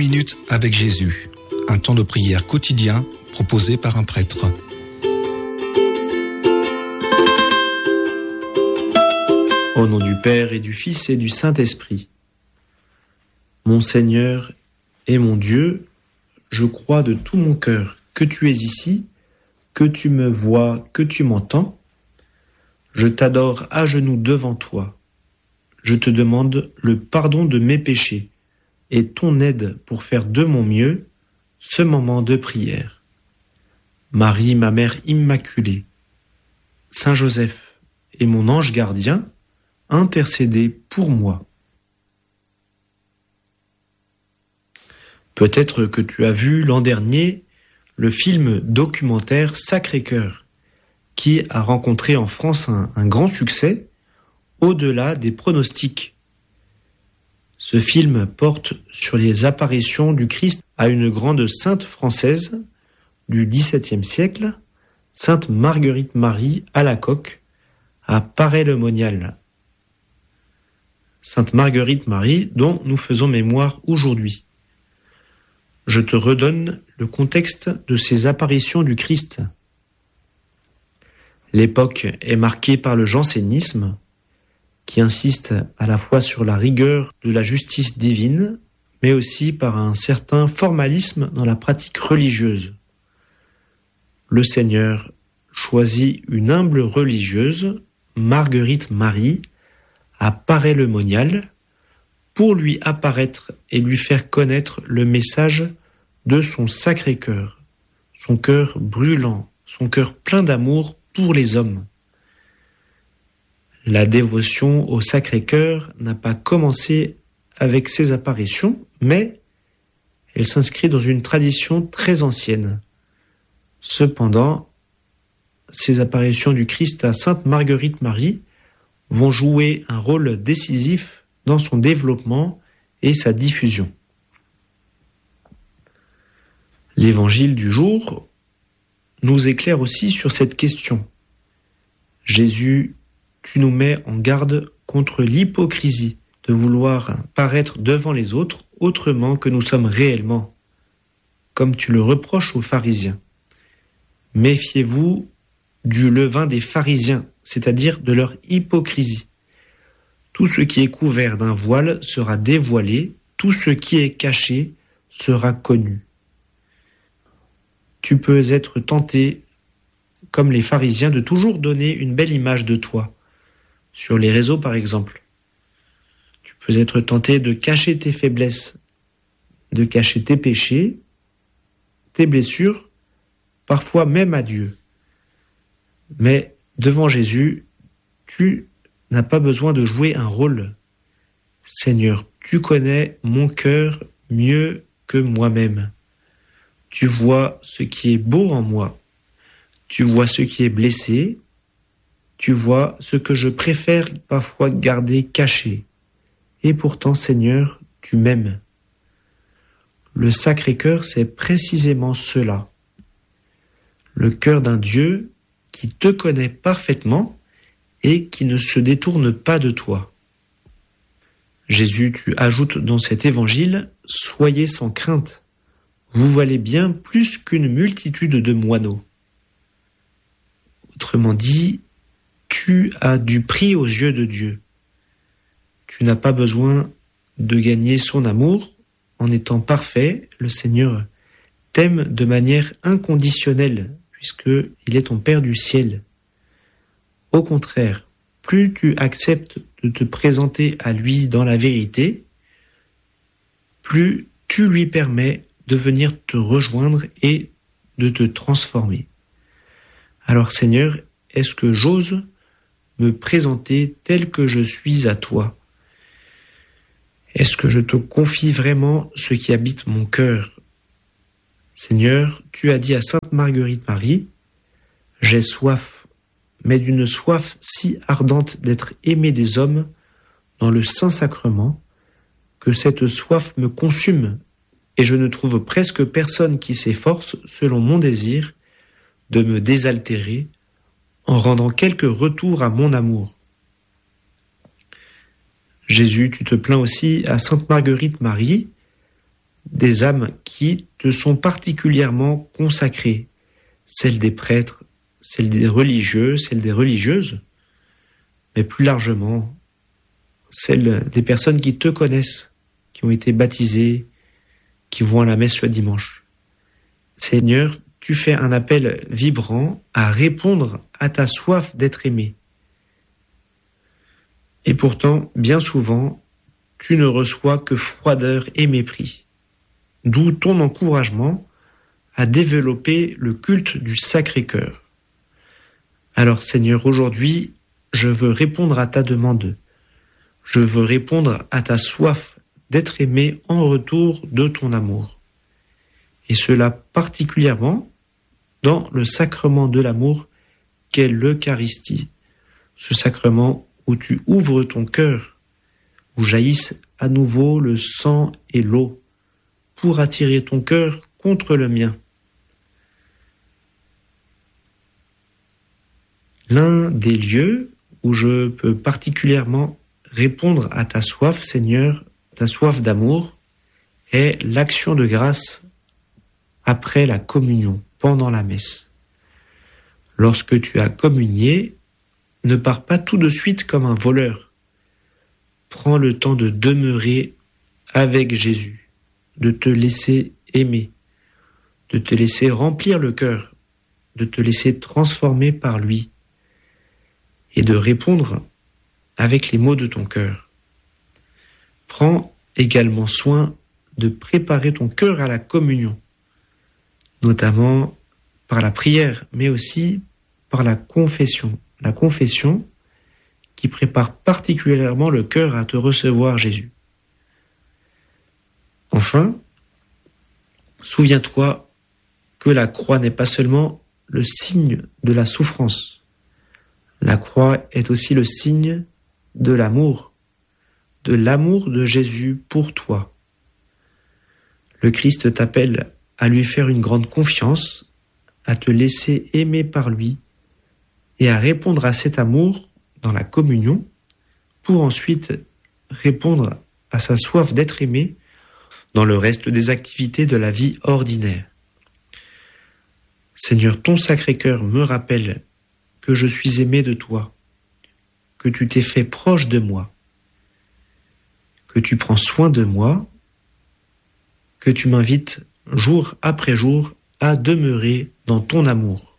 minutes avec Jésus, un temps de prière quotidien proposé par un prêtre. Au nom du Père et du Fils et du Saint-Esprit. Mon Seigneur et mon Dieu, je crois de tout mon cœur que tu es ici, que tu me vois, que tu m'entends. Je t'adore à genoux devant toi. Je te demande le pardon de mes péchés et ton aide pour faire de mon mieux ce moment de prière. Marie, ma mère immaculée, Saint Joseph et mon ange gardien, intercédez pour moi. Peut-être que tu as vu l'an dernier le film documentaire Sacré-Cœur, qui a rencontré en France un grand succès au-delà des pronostics. Ce film porte sur les apparitions du Christ à une grande sainte française du XVIIe siècle, Sainte Marguerite Marie Alacoque, à Paray-le-Monial. Sainte Marguerite Marie, dont nous faisons mémoire aujourd'hui. Je te redonne le contexte de ces apparitions du Christ. L'époque est marquée par le jansénisme, qui insiste à la fois sur la rigueur de la justice divine, mais aussi par un certain formalisme dans la pratique religieuse. Le Seigneur choisit une humble religieuse, Marguerite Marie, à Paray-le-Monial, pour lui apparaître et lui faire connaître le message de son Sacré-Cœur, son cœur brûlant, son cœur plein d'amour pour les hommes. La dévotion au Sacré-Cœur n'a pas commencé avec ces apparitions, mais elle s'inscrit dans une tradition très ancienne. Cependant, ces apparitions du Christ à Sainte Marguerite Marie vont jouer un rôle décisif dans son développement et sa diffusion. L'évangile du jour nous éclaire aussi sur cette question. Jésus, tu nous mets en garde contre l'hypocrisie de vouloir paraître devant les autres autrement que nous sommes réellement, comme tu le reproches aux pharisiens. Méfiez-vous du levain des pharisiens, c'est-à-dire de leur hypocrisie. Tout ce qui est couvert d'un voile sera dévoilé, tout ce qui est caché sera connu. Tu peux être tenté, comme les pharisiens, de toujours donner une belle image de toi, sur les réseaux par exemple. Tu peux être tenté de cacher tes faiblesses, de cacher tes péchés, tes blessures, parfois même à Dieu. Mais devant Jésus, tu n'as pas besoin de jouer un rôle. Seigneur, tu connais mon cœur mieux que moi-même. Tu vois ce qui est beau en moi. Tu vois ce qui est blessé. Tu vois ce que je préfère parfois garder caché. Et pourtant, Seigneur, tu m'aimes. Le Sacré-Cœur, c'est précisément cela. Le cœur d'un Dieu qui te connaît parfaitement et qui ne se détourne pas de toi. Jésus, tu ajoutes dans cet évangile, « Soyez sans crainte, vous valez bien plus qu'une multitude de moineaux. » Autrement dit, tu as du prix aux yeux de Dieu. Tu n'as pas besoin de gagner son amour. En étant parfait, le Seigneur t'aime de manière inconditionnelle, puisqu'il est ton Père du ciel. Au contraire, plus tu acceptes de te présenter à lui dans la vérité, plus tu lui permets de venir te rejoindre et de te transformer. Alors Seigneur, est-ce que j'ose me présenter tel que je suis à toi ? Est-ce que je te confie vraiment ce qui habite mon cœur ? Seigneur, tu as dit à Sainte Marguerite Marie, « J'ai soif, mais d'une soif si ardente d'être aimé des hommes dans le Saint-Sacrement, que cette soif me consume, et je ne trouve presque personne qui s'efforce, selon mon désir, de me désaltérer, en rendant quelque retour à mon amour. » Jésus, tu te plains aussi à Sainte Marguerite Marie, des âmes qui te sont particulièrement consacrées, celles des prêtres, celles des religieux, celles des religieuses, mais plus largement, celles des personnes qui te connaissent, qui ont été baptisées, qui vont à la messe le dimanche. Seigneur, tu fais un appel vibrant à répondre à ta soif d'être aimé. Et pourtant, bien souvent, tu ne reçois que froideur et mépris. D'où ton encouragement à développer le culte du Sacré-Cœur. Alors Seigneur, aujourd'hui, je veux répondre à ta demande. Je veux répondre à ta soif d'être aimé en retour de ton amour. Et cela particulièrement dans le sacrement de l'amour qu'est l'Eucharistie. Ce sacrement où tu ouvres ton cœur, où jaillissent à nouveau le sang et l'eau, pour attirer ton cœur contre le mien. L'un des lieux où je peux particulièrement répondre à ta soif, Seigneur, ta soif d'amour, est l'action de grâce après la communion, pendant la messe. Lorsque tu as communié, ne pars pas tout de suite comme un voleur. Prends le temps de demeurer avec Jésus, de te laisser aimer, de te laisser remplir le cœur, de te laisser transformer par lui et de répondre avec les mots de ton cœur. Prends également soin de préparer ton cœur à la communion, notamment par la prière, mais aussi par la confession. La confession qui prépare particulièrement le cœur à te recevoir, Jésus. Enfin, souviens-toi que la croix n'est pas seulement le signe de la souffrance. La croix est aussi le signe de l'amour de Jésus pour toi. Le Christ t'appelle à lui faire une grande confiance, à te laisser aimer par lui et à répondre à cet amour dans la communion pour ensuite répondre à sa soif d'être aimé dans le reste des activités de la vie ordinaire. Seigneur, ton Sacré-Cœur me rappelle que je suis aimé de toi, que tu t'es fait proche de moi, que tu prends soin de moi, que tu m'invites jour après jour à demeurer dans ton amour.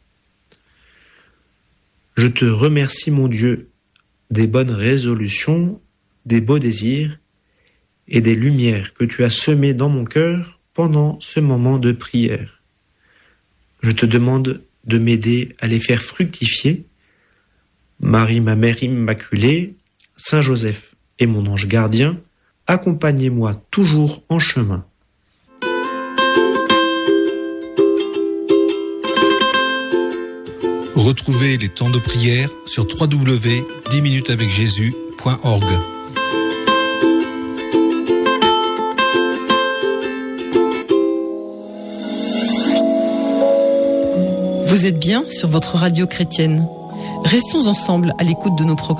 Je te remercie, mon Dieu, des bonnes résolutions, des beaux désirs et des lumières que tu as semées dans mon cœur pendant ce moment de prière. Je te demande de m'aider à les faire fructifier. Marie, ma mère immaculée, Saint Joseph et mon ange gardien, accompagnez-moi toujours en chemin. Retrouvez les temps de prière sur www.10minutesavecjésus.org. Vous êtes bien sur votre radio chrétienne. Restons ensemble à l'écoute de nos programmes.